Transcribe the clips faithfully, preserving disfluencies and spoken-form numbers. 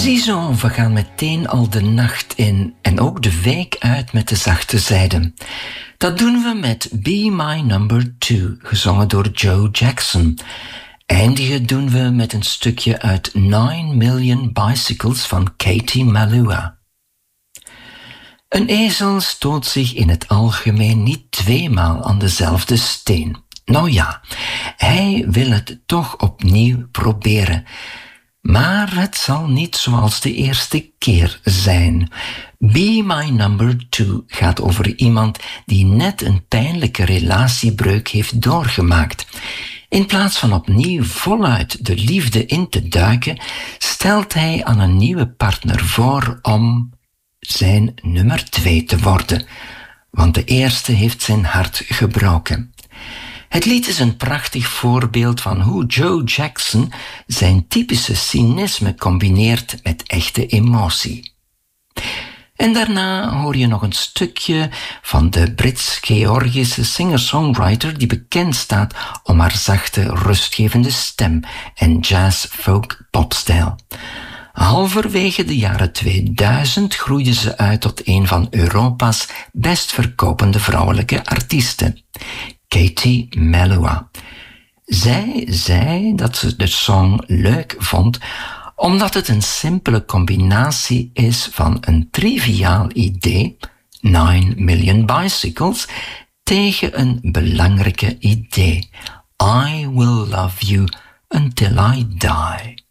Ziezo, we gaan meteen al de nacht in en ook de week uit met de zachte zijde. Dat doen we met Be My Number Two, gezongen door Joe Jackson. Eindigen doen we met een stukje uit Nine Million Bicycles van Katie Melua. Een ezel stoot zich in het algemeen niet tweemaal aan dezelfde steen. Nou ja, hij wil het toch opnieuw proberen. Maar het zal niet zoals de eerste keer zijn. Be My Number Two gaat over iemand die net een pijnlijke relatiebreuk heeft doorgemaakt. In plaats van opnieuw voluit de liefde in te duiken, stelt hij aan een nieuwe partner voor om zijn nummer twee te worden. Want de eerste heeft zijn hart gebroken. Het lied is een prachtig voorbeeld van hoe Joe Jackson zijn typische cynisme combineert met echte emotie. En daarna hoor je nog een stukje van de Brits-Georgische singer-songwriter die bekend staat om haar zachte, rustgevende stem en jazz-folk-popstijl. Halverwege de jaren tweeduizend groeide ze uit tot een van Europa's best verkopende vrouwelijke artiesten. Katie Melua. Zij zei dat ze de song leuk vond omdat het een simpele combinatie is van een triviaal idee, Nine Million Bicycles, tegen een belangrijke idee, I will love you until I die.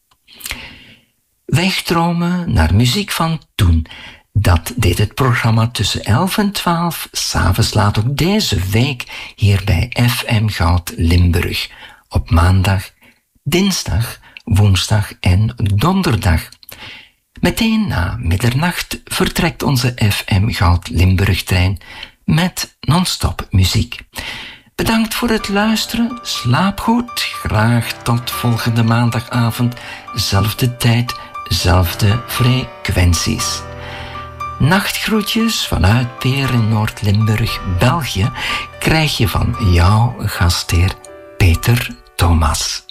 Wegdromen naar muziek van toen. Dat deed het programma tussen elf en twaalf, 's avonds laat ook deze week hier bij F M Goud Limburg. Op maandag, dinsdag, woensdag en donderdag. Meteen na middernacht vertrekt onze F M Goud Limburg-trein met non-stop muziek. Bedankt voor het luisteren, slaap goed, graag tot volgende maandagavond, zelfde tijd, zelfde frequenties. Nachtgroetjes vanuit Peer in Noord-Limburg, België, krijg je van jouw gastheer Peter Thomas.